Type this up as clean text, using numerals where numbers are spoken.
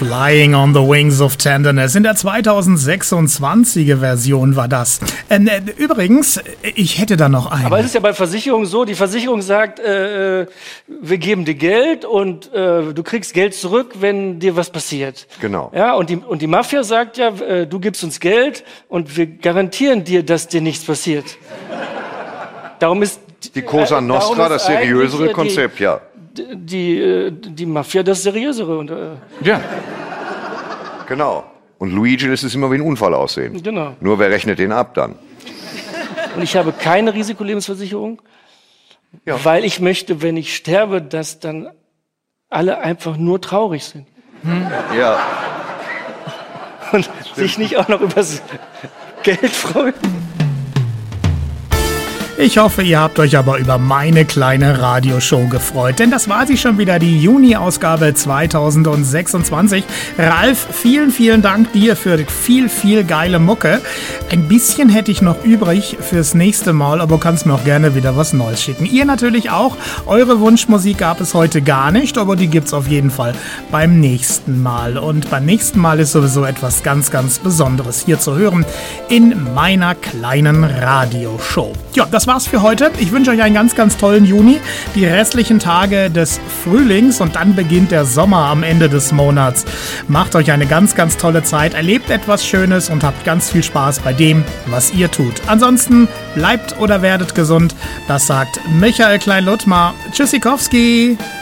Flying on the Wings of Tenderness. In der 2026er Version war das. Übrigens, ich hätte da noch eine. Aber es ist ja bei Versicherungen so, die Versicherung sagt, wir geben dir Geld und du kriegst Geld zurück, wenn dir was passiert. Genau. Ja, und die Mafia sagt ja, du gibst uns Geld und wir garantieren dir, dass dir nichts passiert. Darum ist die Cosa Nostra das seriösere Konzept, ja. Die Mafia das seriösere. Und, ja. Genau. Und Luigi lässt es immer wie ein Unfall aussehen. Genau. Nur wer rechnet den ab dann? Und ich habe keine Risikolebensversicherung, weil ich möchte, wenn ich sterbe, dass dann alle einfach nur traurig sind. Ja. Und sich nicht auch noch übers Geld freuen. Ich hoffe, ihr habt euch aber über meine kleine Radioshow gefreut, denn das war sie schon wieder, die Juni-Ausgabe 2026. Ralf, vielen, vielen Dank dir für viel geile Mucke. Ein bisschen hätte ich noch übrig fürs nächste Mal, aber du kannst mir auch gerne wieder was Neues schicken. Ihr natürlich auch. Eure Wunschmusik gab es heute gar nicht, aber die gibt's auf jeden Fall beim nächsten Mal. Und beim nächsten Mal ist sowieso etwas ganz Besonderes hier zu hören in meiner kleinen Radioshow. Ja, das war's für heute. Ich wünsche euch einen ganz tollen Juni, die restlichen Tage des Frühlings und dann beginnt der Sommer am Ende des Monats. Macht euch eine ganz tolle Zeit, erlebt etwas Schönes und habt ganz viel Spaß bei dem, was ihr tut. Ansonsten bleibt oder werdet gesund. Das sagt Michael Klein-Luttmar. Tschüssikowski!